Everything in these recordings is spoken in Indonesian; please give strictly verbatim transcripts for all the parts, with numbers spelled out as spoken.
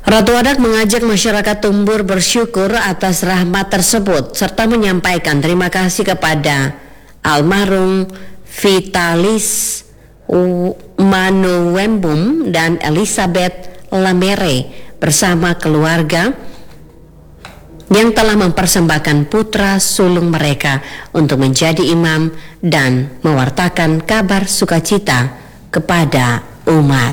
Ratu Adak mengajak masyarakat Tumbur bersyukur atas rahmat tersebut serta menyampaikan terima kasih kepada almarhum Vitalis Manuwembum dan Elizabeth Lamere bersama keluarga yang telah mempersembahkan putra sulung mereka untuk menjadi imam dan mewartakan kabar sukacita kepada umat.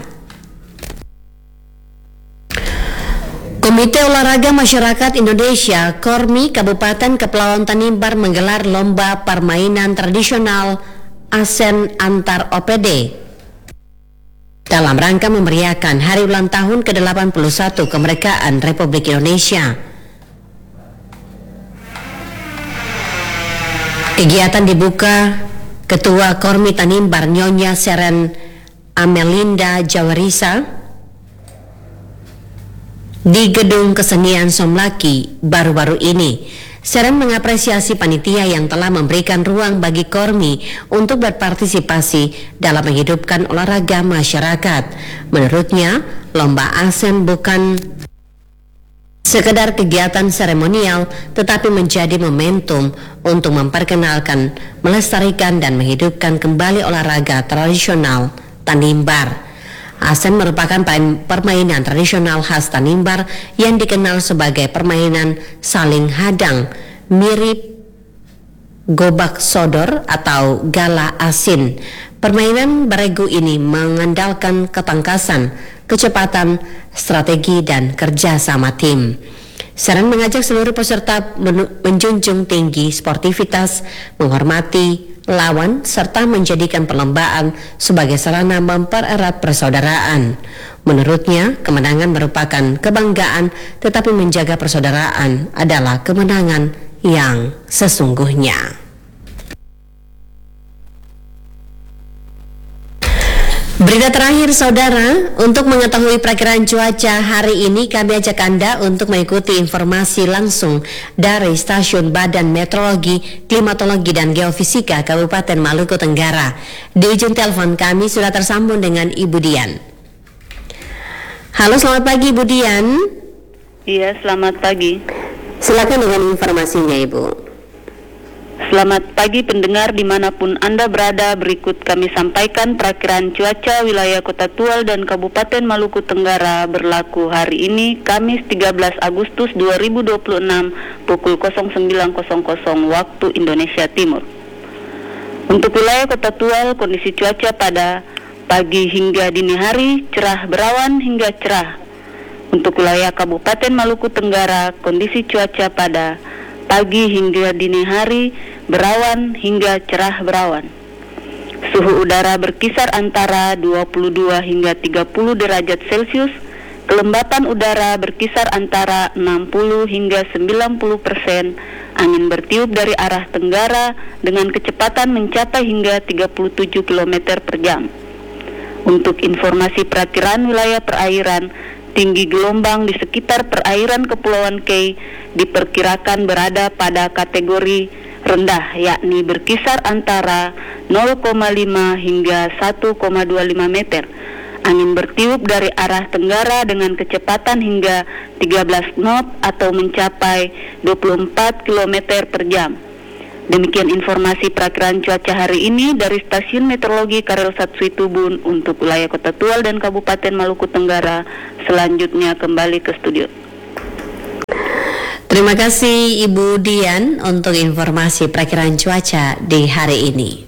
Komite Olahraga Masyarakat Indonesia Kormi Kabupaten Kepulauan Tanimbar menggelar lomba permainan tradisional ASEAN antar O P D dalam rangka memeriahkan hari ulang tahun ke delapan puluh satu kemerdekaan Republik Indonesia. Kegiatan dibuka Ketua Kormi Tanimbar Nyonya Seren Amelinda Jawarisa di Gedung Kesenian Somlaki baru-baru ini. Seren mengapresiasi panitia yang telah memberikan ruang bagi Kormi untuk berpartisipasi dalam menghidupkan olahraga masyarakat. Menurutnya, lomba ASEAN bukan sekedar kegiatan seremonial, tetapi menjadi momentum untuk memperkenalkan, melestarikan, dan menghidupkan kembali olahraga tradisional Tanimbar. ASEAN merupakan permainan tradisional khas Tanimbar yang dikenal sebagai permainan saling hadang, mirip gobak sodor atau gala asin. Permainan beregu ini mengandalkan ketangkasan, kecepatan, strategi, dan kerja sama tim. Seren mengajak seluruh peserta menjunjung tinggi sportivitas, menghormati lawan, serta menjadikan perlombaan sebagai sarana mempererat persaudaraan. Menurutnya, kemenangan merupakan kebanggaan, tetapi menjaga persaudaraan adalah kemenangan yang sesungguhnya. Berita terakhir, saudara, untuk mengetahui perakiraan cuaca hari ini, kami ajak Anda untuk mengikuti informasi langsung dari Stasiun Badan Meteorologi, Klimatologi, dan Geofisika Kabupaten Maluku Tenggara. Di ujung telepon kami sudah tersambung dengan Ibu Dian. Halo, selamat pagi Ibu Dian. Iya, selamat pagi. Silakan dengan informasinya, Ibu. Selamat pagi pendengar dimanapun Anda berada. Berikut kami sampaikan perakiraan cuaca wilayah Kota Tual dan Kabupaten Maluku Tenggara berlaku hari ini, Kamis tiga belas Agustus dua ribu dua puluh enam pukul sembilan waktu Indonesia Timur. Untuk wilayah Kota Tual, kondisi cuaca pada pagi hingga dini hari cerah berawan hingga cerah. Untuk wilayah Kabupaten Maluku Tenggara, kondisi cuaca pada pagi hingga dini hari berawan hingga cerah berawan. Suhu udara berkisar antara dua puluh dua hingga tiga puluh derajat Celcius. Kelembapan udara berkisar antara enam puluh hingga sembilan puluh persen. Angin bertiup dari arah tenggara dengan kecepatan mencapai hingga tiga puluh tujuh kilometer per jam. Untuk informasi perakiraan wilayah perairan, tinggi gelombang di sekitar perairan Kepulauan Kei diperkirakan berada pada kategori rendah, yakni berkisar antara nol koma lima hingga satu koma dua lima meter. Angin bertiup dari arah tenggara dengan kecepatan hingga tiga belas knot atau mencapai dua puluh empat kilometer per jam. Demikian informasi perakiraan cuaca hari ini dari Stasiun Meteorologi Karel Satsui Tubun untuk wilayah Kota Tual dan Kabupaten Maluku Tenggara. Selanjutnya kembali ke studio. Terima kasih Ibu Dian untuk informasi perakiraan cuaca di hari ini.